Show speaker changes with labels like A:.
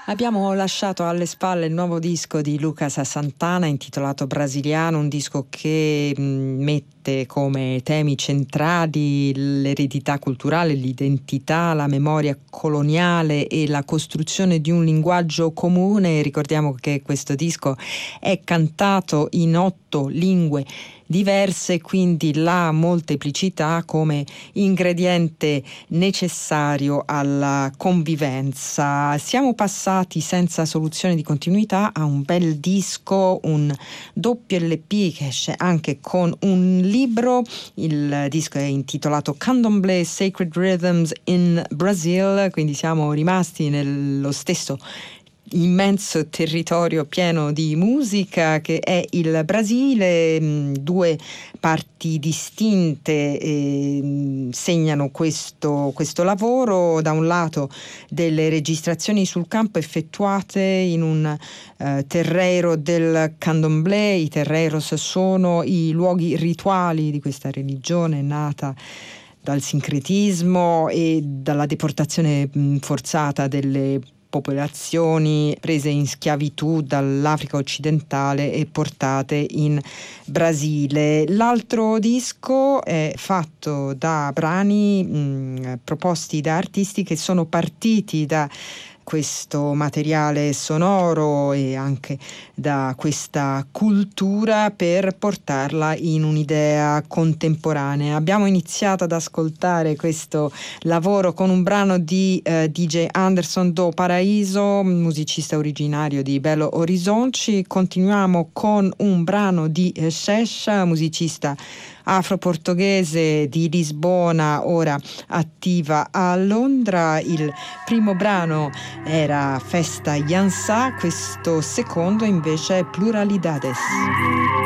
A: Abbiamo lasciato alle spalle il nuovo disco di Lucas Santana intitolato Brasiliano, un disco che mette come temi centrali l'eredità culturale, l'identità, la memoria coloniale e la costruzione di un linguaggio comune. Ricordiamo che questo disco è cantato in 8 lingue diverse, quindi la molteplicità come ingrediente necessario alla convivenza. Siamo passati senza soluzione di continuità a un bel disco, un doppio LP che esce anche con un libro. Il disco è intitolato Candomblé Sacred Rhythms in Brazil, quindi siamo rimasti nello stesso immenso territorio pieno di musica che è il Brasile. Due parti distinte segnano questo lavoro: da un lato delle registrazioni sul campo effettuate in un terreiro del Candomblé. I terreiros sono i luoghi rituali di questa religione nata dal sincretismo e dalla deportazione forzata delle popolazioni prese in schiavitù dall'Africa occidentale e portate in Brasile. L'altro disco è fatto da brani proposti da artisti che sono partiti da questo materiale sonoro e anche da questa cultura per portarla in un'idea contemporanea. Abbiamo iniziato ad ascoltare questo lavoro con un brano di DJ Anderson do Paraíso, musicista originario di Belo Horizonte. Continuiamo con un brano di Xexxa, musicista afro-portoghese di Lisbona, ora attiva a Londra. Il primo brano era Festa Yansá, questo secondo invece è Pluralidades.